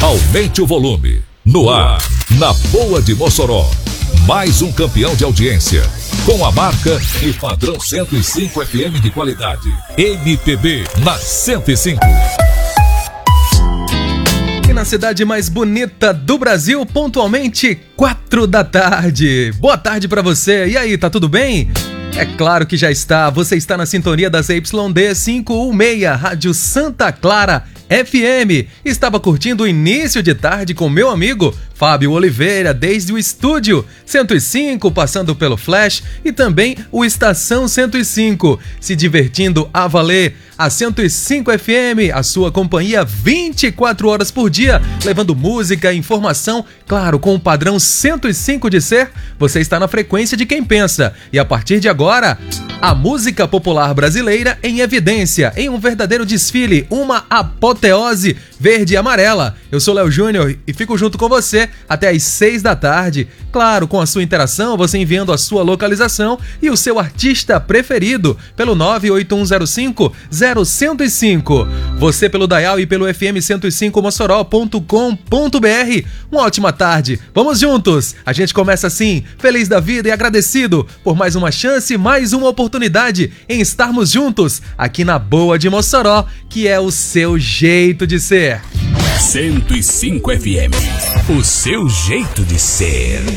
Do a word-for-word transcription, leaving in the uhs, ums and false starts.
Aumente o volume. No ar, na Boa de Mossoró. Mais um campeão de audiência. Com a marca e padrão cento e cinco F M de qualidade. M P B na cento e cinco. E na cidade mais bonita do Brasil, pontualmente quatro da tarde. Boa tarde pra você. E aí, tá tudo bem? É claro que já está. Você está na sintonia da Z Y D quinhentos e dezesseis, Rádio Santa Clara F M. Estava curtindo o início de tarde com meu amigo Fábio Oliveira, desde o estúdio cento e cinco, passando pelo Flash e também o Estação cento e cinco, se divertindo a valer. A cento e cinco F M, a sua companhia vinte e quatro horas por dia, levando música e informação, claro, com o padrão cento e cinco de ser. Você está na frequência de quem pensa. E a partir de agora, a música popular brasileira em evidência, em um verdadeiro desfile, uma apoteose verde e amarela. Eu sou Léo Júnior e fico junto com você até às seis da tarde. Claro, com a sua interação, você enviando a sua localização e o seu artista preferido pelo nove oito um zero cinco zero zero zero cinco. Você pelo Dial e pelo F M cento e cinco mossoró ponto com ponto b r. Uma ótima tarde. Vamos juntos. A gente começa assim, feliz da vida e agradecido por mais uma chance, mais uma oportunidade em estarmos juntos aqui na Boa de Mossoró, que é o seu jeito de ser. cento e cinco F M, o seu jeito de ser.